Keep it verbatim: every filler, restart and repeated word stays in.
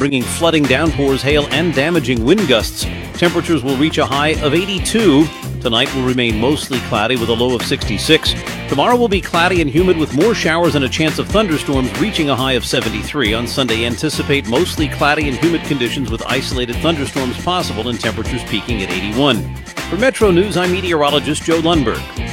bringing flooding, downpours, hail, and damaging wind gusts. Temperatures will reach a high of eighty-two. Tonight will remain mostly cloudy with a low of sixty-six. Tomorrow will be cloudy and humid with more showers and a chance of thunderstorms reaching a high of seventy-three. On Sunday, anticipate mostly cloudy and humid conditions with isolated thunderstorms possible and temperatures peaking at eighty-one. For Metro News, I'm meteorologist Joe Lundberg.